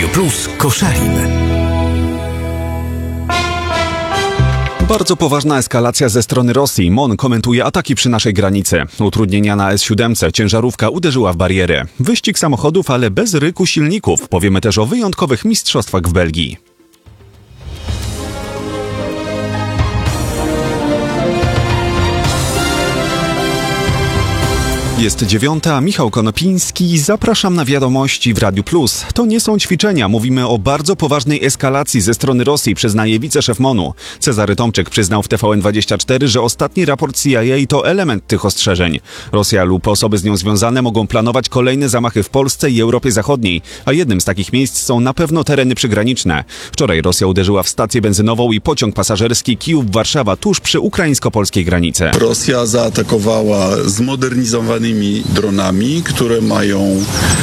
Plus Koszalin. Bardzo poważna eskalacja ze strony Rosji. MON komentuje ataki przy naszej granicy. Utrudnienia na S7. Ciężarówka uderzyła w barierę. Wyścig samochodów, ale bez ryku silników. Powiemy też o wyjątkowych mistrzostwach w Belgii. Jest 9:00, Michał Konopiński. Zapraszam na wiadomości w Radiu Plus. To nie są ćwiczenia. Mówimy o bardzo poważnej eskalacji ze strony Rosji, przyznaje wiceszef MON-u. Cezary Tomczyk przyznał w TVN24, że ostatni raport CIA to element tych ostrzeżeń. Rosja lub osoby z nią związane mogą planować kolejne zamachy w Polsce i Europie Zachodniej, a jednym z takich miejsc są na pewno tereny przygraniczne. Wczoraj Rosja uderzyła w stację benzynową i pociąg pasażerski Kijów-Warszawa tuż przy ukraińsko-polskiej granicy. Rosja zaatakowała zmodernizowanymi dronami, które mają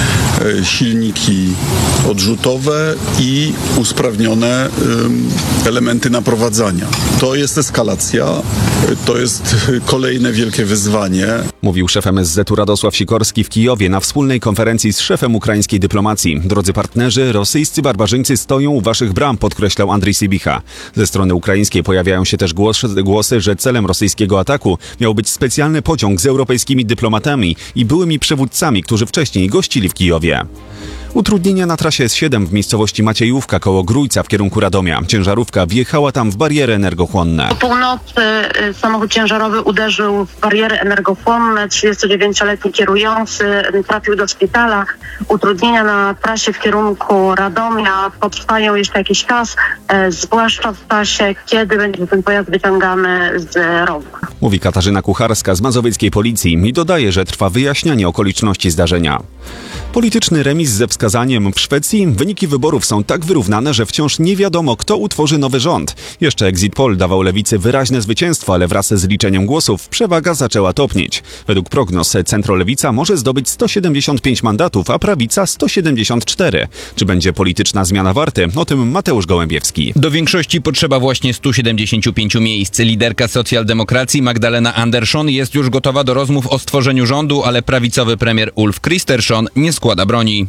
silniki odrzutowe i usprawnione elementy naprowadzania. To jest eskalacja, to jest kolejne wielkie wyzwanie. Mówił szef MSZ-u Radosław Sikorski w Kijowie na wspólnej konferencji z szefem ukraińskiej dyplomacji. Drodzy partnerzy, rosyjscy barbarzyńcy stoją u waszych bram, podkreślał Andrzej Sybicha. Ze strony ukraińskiej pojawiają się też głosy, że celem rosyjskiego ataku miał być specjalny pociąg z europejskimi dyplomatami i byłymi przywódcami, którzy wcześniej gościli w Kijowie. Utrudnienia na trasie S7 w miejscowości Maciejówka koło Grójca w kierunku Radomia. Ciężarówka wjechała tam w bariery energochłonne. Po północy samochód ciężarowy uderzył w bariery energochłonne. 39-letni kierujący trafił do szpitala. Utrudnienia na trasie w kierunku Radomia potrwają jeszcze jakiś czas, zwłaszcza w czasie, kiedy będzie ten pojazd wyciągany z rowu. Mówi Katarzyna Kucharska z mazowieckiej policji i dodaje, że trwa wyjaśnianie okoliczności zdarzenia. Polityczny remis ze wskazaniem w Szwecji. Wyniki wyborów są tak wyrównane, że wciąż nie wiadomo, kto utworzy nowy rząd. Jeszcze Exit Poll dawał lewicy wyraźne zwycięstwo, ale wraz z liczeniem głosów przewaga zaczęła topnieć. Według prognoz centrolewica może zdobyć 175 mandatów, a prawica 174. Czy będzie polityczna zmiana warty? O tym Mateusz Gołębiewski. Do większości potrzeba właśnie 175 miejsc. Liderka socjaldemokracji Magdalena Andersson jest już gotowa do rozmów o stworzeniu rządu, ale prawicowy premier Ulf Kristersson nie składa broni.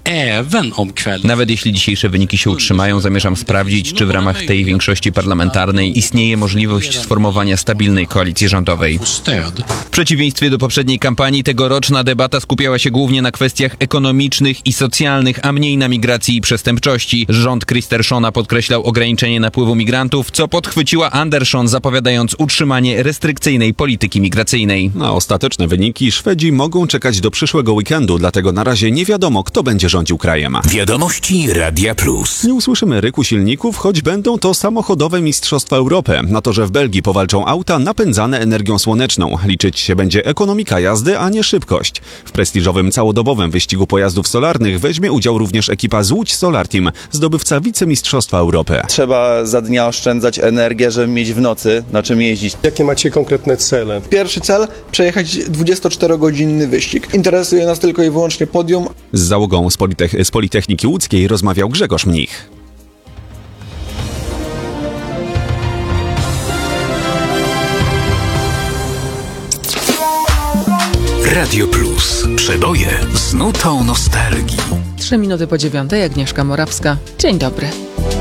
Nawet jeśli dzisiejsze wyniki się utrzymają, zamierzam sprawdzić, czy w ramach tej większości parlamentarnej istnieje możliwość sformowania stabilnej koalicji rządowej. W przeciwieństwie do poprzedniej kampanii, tegoroczna debata skupiała się głównie na kwestiach ekonomicznych i socjalnych, a mniej na migracji i przestępczości. Rząd Kristerssona podkreślał ograniczenie napływu migrantów, co podchwyciła Andersson, zapowiadając utrzymanie restrykcyjnej polityki migracyjnej. Na ostateczne wyniki Szwedzi mogą czekać do przyszłego weekendu, dlatego na razie nie wiadomo, kto będzie rządził krajem. Wiadomości Radia Plus. Nie usłyszymy ryku silników, choć będą to samochodowe mistrzostwa Europy. Na to, że w Belgii powalczą auta napędzane energią słoneczną. Liczyć się będzie ekonomika jazdy, a nie szybkość. W prestiżowym całodobowym wyścigu pojazdów solarnych weźmie udział również ekipa z Łódź Solar Team, zdobywca wicemistrzostwa Europy. Trzeba za dnia oszczędzać energię, żeby mieć w nocy na czym jeździć. Jakie macie konkretne cele? Pierwszy cel, przejechać 24-godzinny wyścig. Interesuje nas tylko i wyłącznie podium. Z załogą z Politechniki Łódzkiej rozmawiał Grzegorz Mnich. Radio Plus. Przeboje z nutą nostalgii. 3 minuty po 9:00, Agnieszka Morawska. Dzień dobry.